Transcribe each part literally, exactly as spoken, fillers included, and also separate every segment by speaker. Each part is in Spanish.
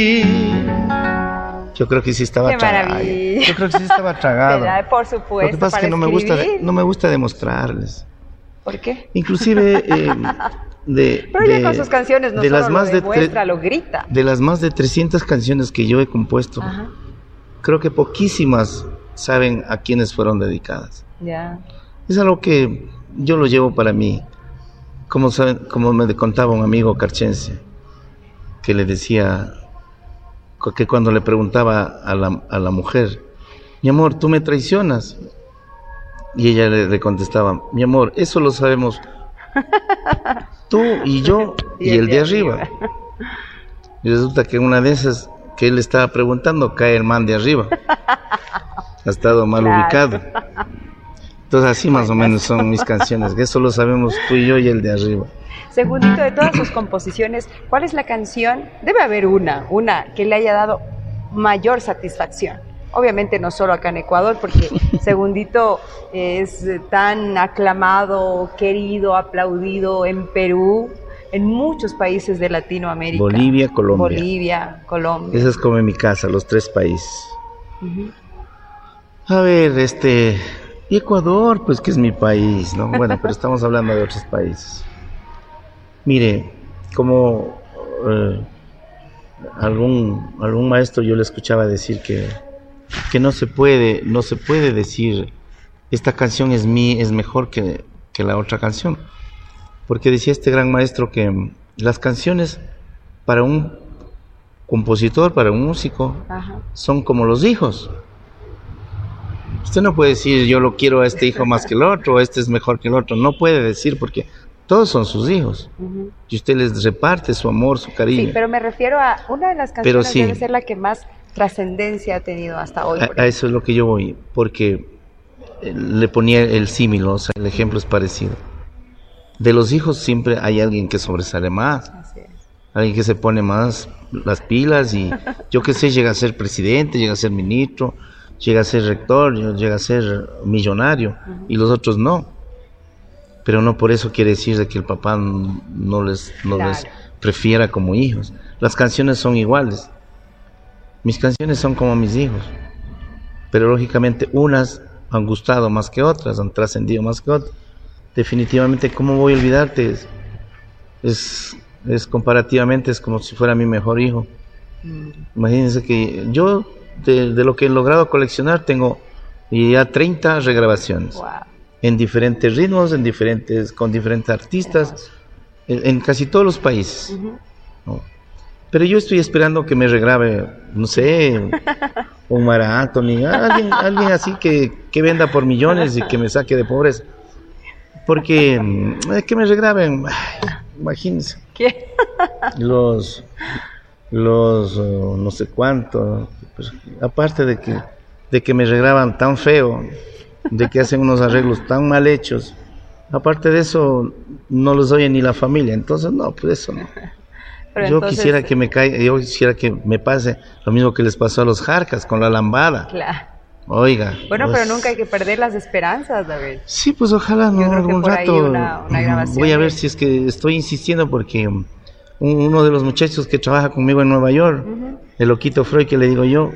Speaker 1: Yo creo que sí estaba
Speaker 2: Qué
Speaker 1: tragado.
Speaker 2: maravilla.
Speaker 1: Yo creo que sí estaba tragado.
Speaker 2: ¿Verdad? Por supuesto.
Speaker 1: Lo que pasa es que no me gusta, no me gusta demostrarles.
Speaker 2: ¿Por qué?
Speaker 1: Inclusive eh, de,
Speaker 2: Pero
Speaker 1: de,
Speaker 2: ella con sus canciones no
Speaker 1: de
Speaker 2: solo
Speaker 1: las más
Speaker 2: lo
Speaker 1: de
Speaker 2: demuestra,
Speaker 1: tre-
Speaker 2: lo grita.
Speaker 1: de las más de trescientas canciones que yo he compuesto,
Speaker 2: Ajá.
Speaker 1: creo que poquísimas saben a quiénes fueron dedicadas.
Speaker 2: Ya.
Speaker 1: Es algo que yo lo llevo para mí. Como, saben, como me contaba un amigo carchense, que le decía que cuando le preguntaba a la, a la mujer, mi amor, ¿tú me traicionas? Y ella le, le contestaba, mi amor, eso lo sabemos tú y yo y, y el de arriba. arriba. Y resulta que una de esas que él estaba preguntando, cae el man de arriba. Ha estado mal claro. ubicado. Entonces así más o menos son mis canciones, que eso lo sabemos tú y yo y el de arriba.
Speaker 2: Segundito, de todas sus composiciones, ¿cuál es la canción? Debe haber una, una que le haya dado mayor satisfacción. Obviamente no solo acá en Ecuador, porque Segundito es tan aclamado, querido, aplaudido en Perú, en muchos países de Latinoamérica.
Speaker 1: Bolivia, Colombia.
Speaker 2: Bolivia, Colombia.
Speaker 1: Esa es como en mi casa, los tres países. Uh-huh. A ver, este... y Ecuador, pues que es mi país, ¿no? Bueno, pero estamos hablando de otros países. Mire, como eh, algún, algún maestro yo le escuchaba decir que que no se puede, no se puede decir esta canción es mi, es mejor que, que la otra canción, porque decía este gran maestro que las canciones para un compositor, para un músico, Ajá. son como los hijos. Usted no puede decir yo lo quiero a este hijo más que el otro, o este es mejor que el otro, no puede decir porque todos son sus hijos uh-huh. y usted les reparte su amor, su cariño.
Speaker 2: Sí, pero me refiero a una de las canciones sí. debe ser la que más trascendencia ha tenido hasta hoy.
Speaker 1: A, a eso es lo que yo voy, porque le ponía el símil, o sea, el ejemplo es parecido. De los hijos siempre hay alguien que sobresale más, Así es. alguien que se pone más las pilas y yo qué sé, llega a ser presidente, llega a ser ministro, llega a ser rector, llega a ser millonario uh-huh. y los otros no. Pero no por eso quiere decir de que el papá no les, no claro. les prefiera como hijos. Las canciones son iguales. Mis canciones son como mis hijos, pero lógicamente unas han gustado más que otras, han trascendido más que otras. Definitivamente, ¿cómo voy a olvidarte? Es, es, es comparativamente, es como si fuera mi mejor hijo. Mm. Imagínense que yo, de, de lo que he logrado coleccionar, tengo ya treinta regrabaciones. Wow. En diferentes ritmos, en diferentes, con diferentes artistas, en, en casi todos los países. Uh-huh. ¿no? Pero yo estoy esperando que me regrabe, no sé, un Mar Anthony, alguien, alguien así que, que venda por millones y que me saque de pobreza. Porque, eh, que me regraben, ay, imagínense. ¿Qué? Los, los, uh, no sé cuánto, pues, aparte de que, de que me regraban tan feo, de que hacen unos arreglos tan mal hechos, aparte de eso, no los oye ni la familia, entonces no, pues eso no. Pero yo entonces, quisiera que me caiga, yo quisiera que me pase lo mismo que les pasó a los Jarcas con la lambada.
Speaker 2: Claro.
Speaker 1: Oiga.
Speaker 2: Bueno, pues, pero nunca hay que perder las esperanzas, David.
Speaker 1: Sí, pues ojalá no algún rato.
Speaker 2: Una, una
Speaker 1: voy a ver si es que estoy insistiendo porque un, uno de los muchachos que trabaja conmigo en Nueva York, uh-huh. el loquito Freud que le digo yo,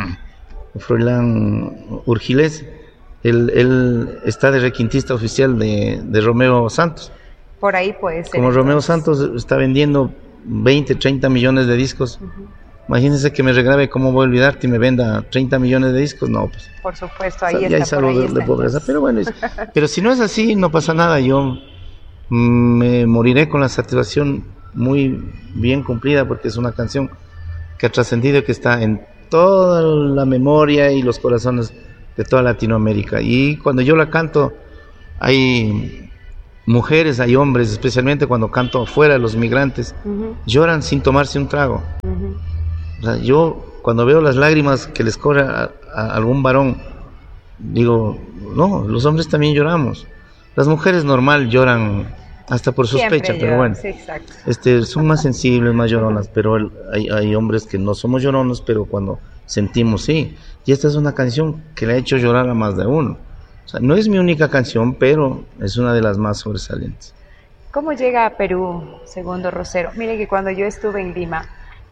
Speaker 1: Froilán Urgilés, él, él está de requintista oficial de, de Romeo Santos.
Speaker 2: Por ahí puede ser.
Speaker 1: Como entonces. Romeo Santos está vendiendo veinte, treinta millones de discos. Uh-huh. Imagínense que me regrabe Cómo voy a olvidarte y me venda treinta millones de discos. No, pues.
Speaker 2: Por supuesto, ahí o sea,
Speaker 1: está. Ya hay
Speaker 2: salud
Speaker 1: de, de pobreza. Pero bueno, es, pero si no es así, no pasa nada. Yo me moriré con la satisfacción muy bien cumplida porque es una canción que ha trascendido y que está en toda la memoria y los corazones de toda Latinoamérica. Y cuando yo la canto, hay mujeres, hay hombres, especialmente cuando canto afuera, los migrantes, uh-huh. lloran sin tomarse un trago. Uh-huh. O sea, yo cuando veo las lágrimas que les corre a, a algún varón, digo, no, los hombres también lloramos. Las mujeres normal lloran hasta por sospecha, pero bueno,
Speaker 2: sí, exacto.
Speaker 1: este, son más sensibles, más lloronas, pero el, hay, hay hombres que no somos llorones, pero cuando sentimos, sí. Y esta es una canción que le ha hecho llorar a más de uno. O sea, no es mi única canción, pero es una de las más sobresalientes.
Speaker 2: ¿Cómo llega a Perú, Segundo Rosero? Mire que cuando yo estuve en Lima,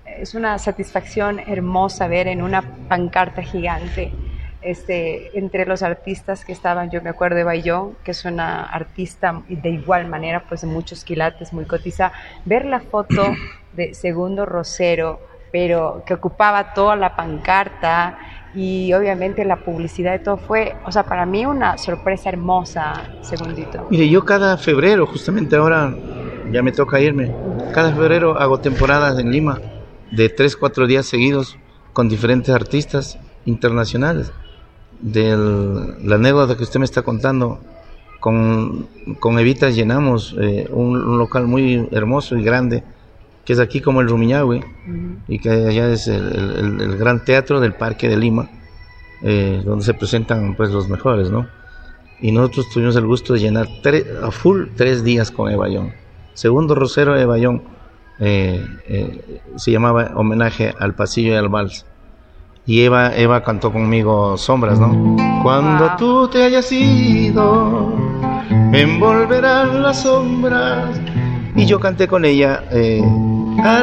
Speaker 2: es una satisfacción hermosa ver en una pancarta gigante, este, entre los artistas que estaban, yo me acuerdo de Bayón, que es una artista de igual manera, pues de muchos quilates, muy cotizada, ver la foto de Segundo Rosero, pero que ocupaba toda la pancarta y obviamente la publicidad de todo fue, o sea, para mí una sorpresa hermosa, Segundito.
Speaker 1: Mire, yo cada febrero, justamente ahora ya me toca irme, cada febrero hago temporadas en Lima de tres, cuatro días seguidos con diferentes artistas internacionales. De la anécdota que usted me está contando, con, con Evita llenamos eh, un, un local muy hermoso y grande, que es aquí como el Rumiñahui, uh-huh. y que allá es el, el, el gran teatro del Parque de Lima, eh, donde se presentan pues los mejores, ¿no? Y nosotros tuvimos el gusto de llenar tre- a full tres días con Evayón. Segundo Rosero de Evayón, eh, eh, se llamaba Homenaje al Pasillo y al Vals. Y Eva, Eva cantó conmigo Sombras, ¿no? Cuando wow. tú te hayas ido, me envolverán las sombras. Y yo canté con ella eh,